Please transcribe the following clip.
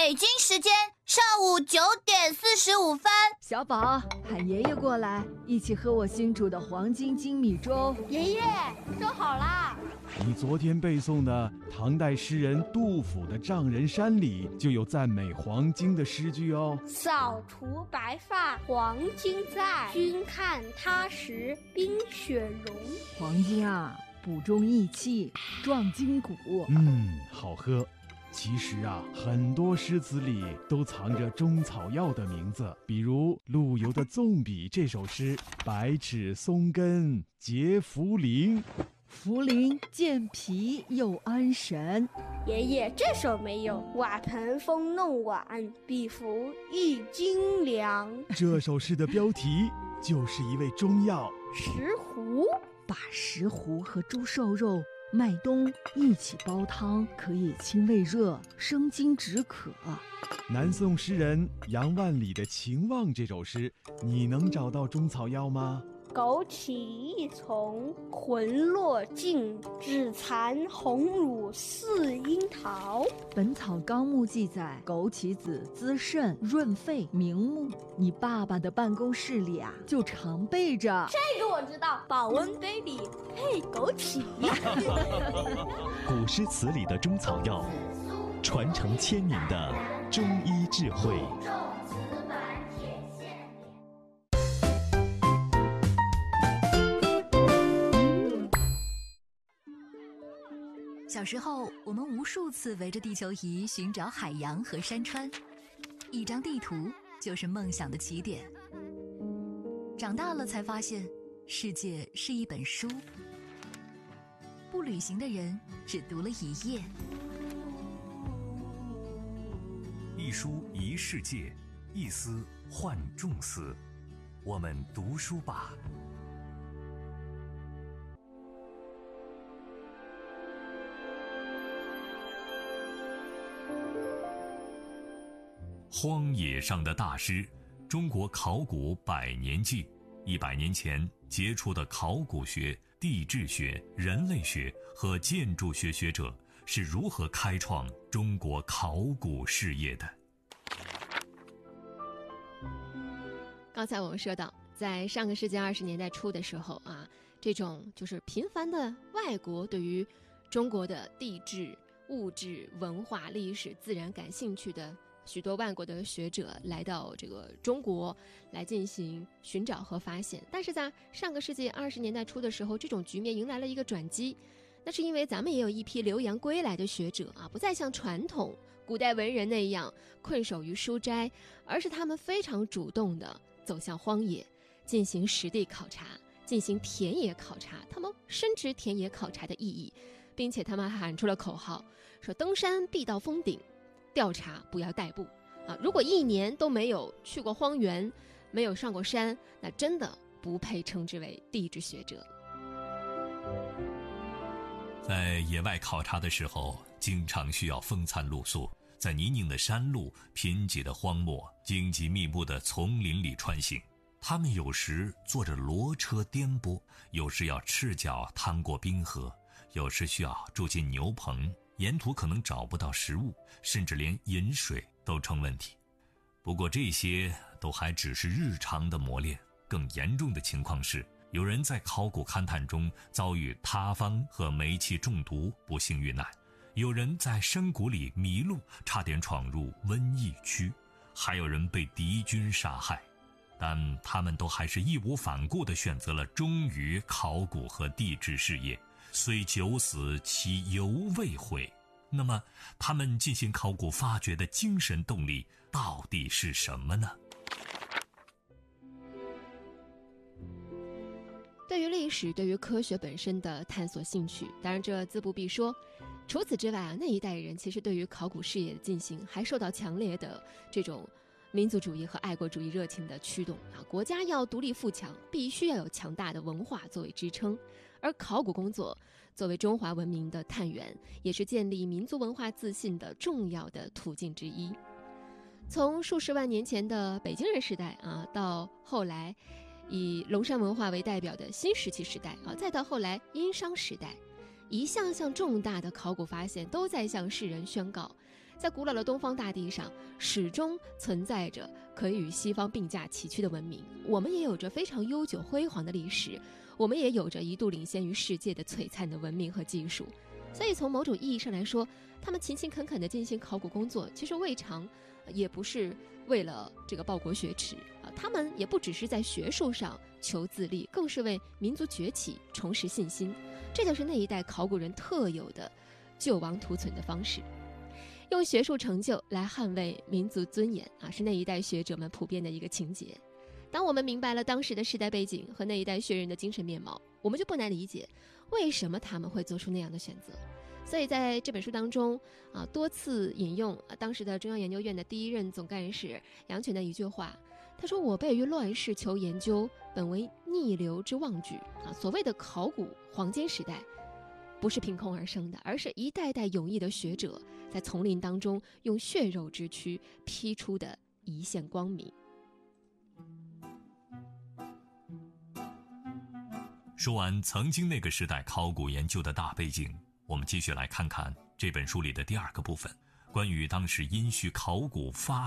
北京时间上午9:45。 小宝，喊爷爷过来，一起喝我新煮的黄金精米粥。 爷爷，粥好啦！ 你昨天背诵的唐代诗人杜甫的《丈人山》里就有赞美黄金的诗句哦。 扫除白发黄金在，君看他时冰雪融。 黄金啊，补中益气，壮筋骨。 好喝。其实啊，很多诗词里都藏着中草药的名字，比如陆游的《纵笔》这首诗，百尺松根结茯苓， 茯苓健脾又安神。 爷爷，这首没有。瓦盆风弄碗，比服一斤粮。 这首诗的标题就是一味中药石斛。 把石斛和猪瘦肉、麦冬一起煲汤，可以清胃热、生津止渴。 南宋诗人杨万里的《情望》这首诗，你能找到中草药吗？ 枸杞一丛，魂落尽，只残红乳似樱桃。 本草纲目记载，枸杞子滋肾润肺明目。你爸爸的办公室里啊，就常备着。 这个我知道，保温杯里配枸杞。 古诗词里的中草药，传承千年的中医智慧。 小时候，我们无数次围着地球仪寻找海洋和山川，一张地图就是梦想的起点。长大了才发现，世界是一本书，不旅行的人只读了一页。 一书一世界，一思换众思。我们读书吧。荒野上的大师，中国考古100年记。100年前杰出的考古学、地质学、人类学和建筑学学者是如何开创中国考古事业的？ 刚才我们说到，在上个世纪20年代初的时候啊，这种就是频繁的外国对于中国的地质、物质、文化、历史、自然感兴趣的许多外国的学者来到这个中国来进行寻找和发现。但是在上个世纪20年代初的时候，这种局面迎来了一个转机。那是因为咱们也有一批留洋归来的学者啊，不再像传统古代文人那样困守于书斋，而是他们非常主动地走向荒野，进行实地考察，进行田野考察。他们深知田野考察的意义，并且他们还喊出了口号，说登山必到峰顶，调查不要怠步啊！如果1年都没有去过荒原，没有上过山，那真的不配称之为地质学者。 在野外考察的时候，经常需要风餐露宿，在泥泞的山路、贫瘠的荒漠、荆棘密布的丛林里穿行。他们有时坐着骡车颠簸，有时要赤脚趟过冰河，有时需要住进牛棚，沿途可能找不到食物，甚至连饮水都成问题。不过这些都还只是日常的磨练，更严重的情况是，有人在考古勘探中遭遇塌方和煤气中毒，不幸遇难；有人在山谷里迷路，差点闯入瘟疫区；还有人被敌军杀害。但他们都还是义无反顾地选择了忠于考古和地质事业，虽九死其犹未悔。那么他们进行考古发掘的精神动力到底是什么呢？ 对于历史，对于科学本身的探索兴趣，当然这自不必说。除此之外啊，那一代人其实对于考古事业的进行还受到强烈的这种民族主义和爱国主义热情的驱动啊。国家要独立富强，必须要有强大的文化作为支撑，而考古工作作为中华文明的探源，也是建立民族文化自信的重要的途径之一。从数十万年前的北京人时代啊，到后来以龙山文化为代表的新石器时代啊，再到后来殷商时代，一项项重大的考古发现都在向世人宣告， 在古老的东方大地上，始终存在着可以与西方并驾齐驱的文明。我们也有着非常悠久辉煌的历史，我们也有着一度领先于世界的璀璨的文明和技术。所以从某种意义上来说，他们勤勤恳恳地进行考古工作，其实未尝也不是为了这个报国学耻啊，他们也不只是在学术上求自立，更是为民族崛起重拾信心。这就是那一代考古人特有的救亡图存的方式，用学术成就来捍卫民族尊严啊，是那一代学者们普遍的一个情节。当我们明白了当时的时代背景和那一代学人的精神面貌，我们就不难理解为什么他们会做出那样的选择。所以在这本书当中啊，多次引用当时的中央研究院的第一任总干事杨泉的一句话，他说：“我辈于乱世求研究，本为逆流之妄举啊。”所谓的考古黄金时代，不是凭空而生的，而是一代代勇毅的学者在丛林当中用血肉之躯劈出的一线光明。 说完曾经那个时代考古研究的大背景，我们继续来看看这本书里的第二个部分，关于当时殷墟考古发